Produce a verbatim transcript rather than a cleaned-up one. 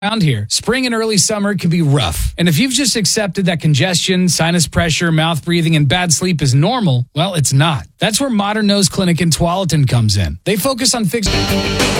Around here, spring and early summer can be rough. And if you've just accepted that congestion, sinus pressure, mouth breathing, and bad sleep is normal, well, it's not. That's where Modern Nose Clinic in Tualatin comes in. They focus on fixing...